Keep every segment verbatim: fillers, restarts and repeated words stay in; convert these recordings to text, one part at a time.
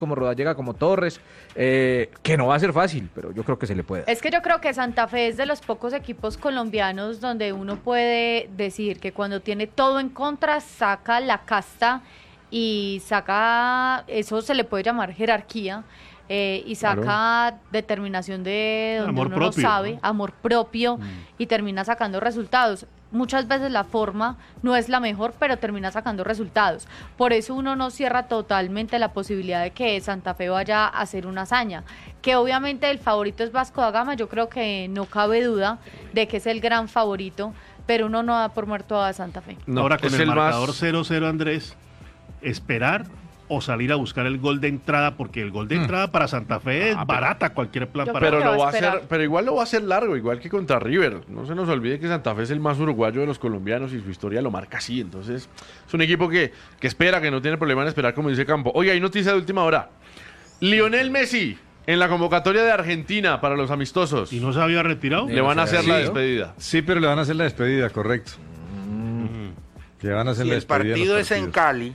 como Rodallega, como Torres, eh, que no va a ser fácil, pero yo creo que se le puede. Es que yo creo que Santa Fe es de los pocos equipos colombianos donde uno puede decir que cuando tiene todo en contra, saca la casta y saca, eso se le puede llamar jerarquía, eh, y saca claro. determinación de donde amor uno propio, no sabe, ¿no? amor propio, mm. y termina sacando resultados. Muchas veces la forma no es la mejor, pero termina sacando resultados. Por eso uno no cierra totalmente la posibilidad de que Santa Fe vaya a hacer una hazaña. Que obviamente el favorito es Vasco da Gama, yo creo que no cabe duda de que es el gran favorito, pero uno no da por muerto a Santa Fe. No, ahora con es el, el marcador más... cero cero, Andrés, esperar o salir a buscar el gol de entrada, porque el gol de entrada mm. para Santa Fe es ah, barata cualquier plan para pero lo va a hacer, pero igual lo va a hacer largo, igual que contra River. No se nos olvide que Santa Fe es el más uruguayo de los colombianos y su historia lo marca así. Entonces, es un equipo que, que espera, que no tiene problema en esperar, como dice Campo. Oye, hay noticia de última hora. Lionel Messi en la convocatoria de Argentina para los amistosos. ¿Y no se había retirado? Le van a hacer sí, la despedida. Sí, pero le van a hacer la despedida, correcto. Mm. Le van a hacer si la el despedida. partido es en Cali.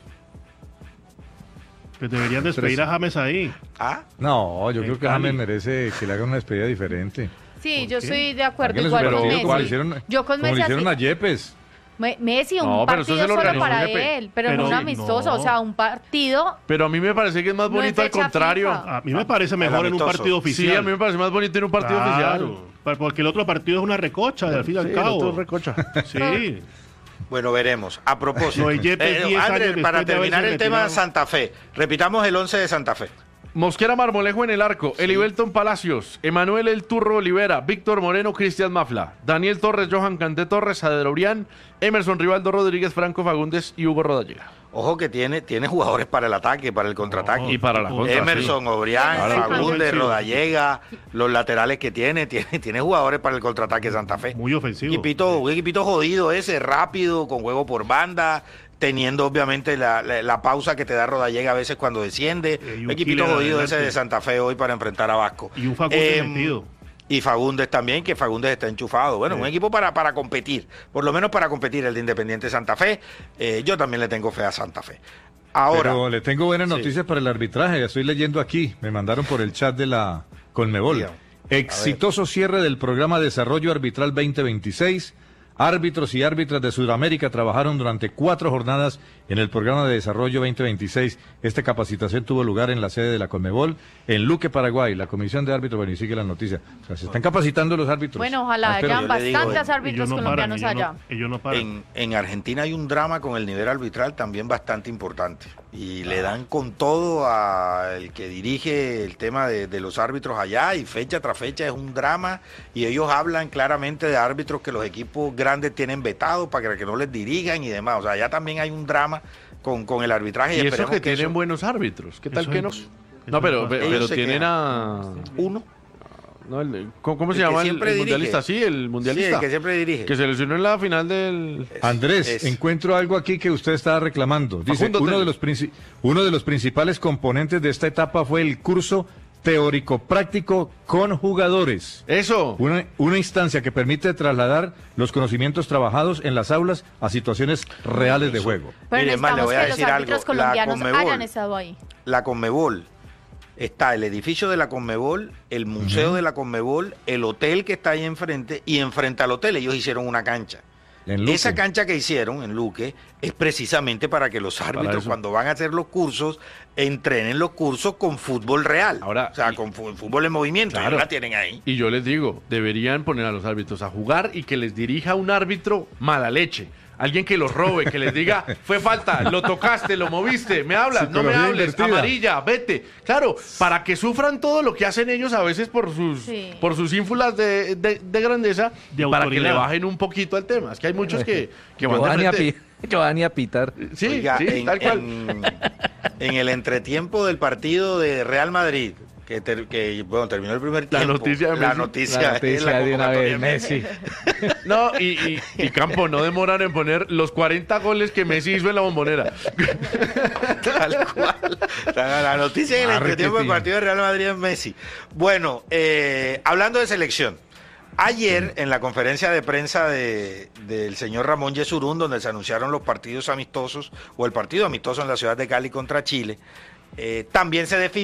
Pues deberían despedir a James ahí. ¿Ah? No, yo en creo que Cali. James merece que le hagan una despedida diferente. Sí, yo qué? estoy de acuerdo Háganle igual su con partido, Messi. como le hicieron, Yo con como Messi le hicieron así- a Yepes. Me- Messi, un No, pero eso partido se lo solo organizó para Yepe. él, pero, Pero no un sí, amistoso, no. o sea, un partido. Pero a mí me parece que es más No es bonito al fecha contrario. FIFA. A mí me parece mejor en un amistoso. partido oficial. Sí, a mí me parece más bonito en un partido Claro, oficial. porque el otro partido es una recocha, al fin y al Sí, el cabo. otro es recocha. Sí. Bueno, veremos. A propósito, Lo de Yepes, diez Andrés, años para después de terminar haberse el tema de retirado. Santa Fe, repitamos el once de Santa Fe. Mosquera Marmolejo en el arco, sí. Elivelton Palacios, Emanuel El Turro Olivera, Víctor Moreno, Cristian Mafla, Daniel Torres, Johan Canté Torres, Saader Orián, Emerson Rivaldo Rodríguez, Franco Fagundes y Hugo Rodallega. Ojo que tiene, tiene jugadores para el ataque, para el contraataque. Oh, y para la contra, Emerson, sí. Obrián, Claro, Fagundes, sí. Rodallega, los laterales que tiene, tiene, tiene jugadores para el contraataque de Santa Fe. Muy ofensivo. Equipito, un equipito jodido ese, rápido, con juego por banda, teniendo obviamente la, la, la pausa que te da Rodallega a veces cuando desciende. Eh, y un un equipito killer jodido adelante. ese de Santa Fe hoy para enfrentar a Vasco. Y un Fagundes Eh, metido. Y Fagundes también, que Fagundes está enchufado. Bueno, Sí. un equipo para, para competir, por lo menos para competir el de Independiente Santa Fe. Eh, yo también le tengo fe a Santa Fe. Ahora, Pero le tengo buenas Sí. noticias para el arbitraje. Estoy leyendo aquí. Me mandaron por el chat de la Conmebol. Diga. Exitoso cierre del programa Desarrollo Arbitral veinte veintiséis. Árbitros y árbitras de Sudamérica trabajaron durante cuatro jornadas en el programa de Desarrollo veinte veintiséis. Esta capacitación tuvo lugar en la sede de la Conmebol, en Luque, Paraguay. La Comisión de Árbitros, bueno, y sigue la noticia. O sea, se están capacitando los árbitros. Bueno, ojalá Ah, pero- hayan yo le digo, bastantes eh, árbitros Ellos no colombianos paran, ellos allá. no- ellos no paran. en, en Argentina hay un drama con el nivel arbitral también bastante importante. Y le dan con todo al que dirige el tema de, de los árbitros allá, y fecha tras fecha es un drama. Y ellos hablan claramente de árbitros que los equipos grandes tienen vetados para que no les dirijan y demás. O sea, allá también hay un drama con, con el arbitraje. Y eso esperemos que tienen eso- buenos árbitros. ¿Qué tal Eso que es- no? eso No, es pero, bastante. pero Ellos se tienen quedan. a... Uno. No, el- ¿Cómo, cómo se El que llama el, siempre el dirige. mundialista? Sí, el Sí, mundialista. el que siempre dirige. Que se lesionó en la final del... Andrés, Es- encuentro algo aquí que usted estaba reclamando. Dice, Facundo uno de, Telles. los princi- uno de los principales componentes de esta etapa fue el curso teórico-práctico con jugadores. Eso. Una, una instancia que permite trasladar los conocimientos trabajados en las aulas a situaciones reales de juego. Pero Mire, más, le necesitamos voy a que los decir árbitros algo. La colombianos Conmebol- hayan estado ahí. La Conmebol, está el edificio de la Conmebol, el museo de la Conmebol, el hotel que está ahí enfrente, y enfrente al hotel ellos hicieron una cancha. En Luque. Esa cancha que hicieron en Luque es precisamente para que los árbitros eso. cuando van a hacer los cursos, entrenen los cursos con fútbol real. Ahora, o sea, y- con fu- fútbol en movimiento. Claro. Ellos la tienen ahí. Y yo les digo, deberían poner a los árbitros a jugar y que les dirija un árbitro mala leche. Alguien que los robe, que les diga, fue falta, lo tocaste, lo moviste, me hablas, no me Psicología hables, invertida. amarilla, vete. Claro, para que sufran todo lo que hacen ellos a veces por sus, Sí. por sus ínfulas de, de- de grandeza, De para que le autoridad. bajen un poquito al tema. Es que hay muchos que, que van de Giovanni a, frente. pi- Giovanni a pitar. Sí, Oiga, sí, en, tal cual. en- en el entretiempo del partido de Real Madrid, que, ter- que, bueno, terminó el primer La tiempo. noticia de la Messi. noticia, La es noticia la de una convocatoria vez, de Messi. No, y, y, y Campo, no demoran en poner los cuarenta goles que Messi hizo en la Bombonera. Tal cual. La, la noticia en el entretiempo del partido de Real Madrid es Messi. Bueno, eh, hablando de selección. Ayer, en la conferencia de prensa de, del señor Ramón Yesurún, donde se anunciaron los partidos amistosos, o el partido amistoso en la ciudad de Cali contra Chile, eh, también se definió